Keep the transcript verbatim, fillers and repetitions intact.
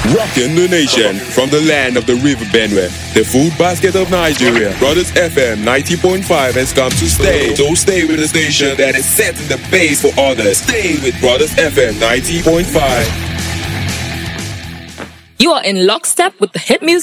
Rocking the nation from the land of the River Benue, the food basket of Nigeria. Brothers F M ninety point five has come to stay. So stay with the station that is setting the pace for others. Stay with Brothers F M ninety point five. You are in lockstep with the hit music